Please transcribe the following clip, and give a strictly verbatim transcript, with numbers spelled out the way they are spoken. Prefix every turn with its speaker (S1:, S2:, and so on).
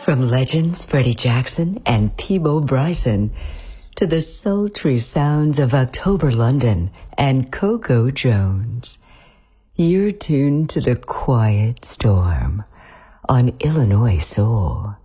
S1: From legends Freddie Jackson and Peabo Bryson to the sultry sounds of October London and Coco Jones, you're tuned to the Quiet Storm on Illinois Soul.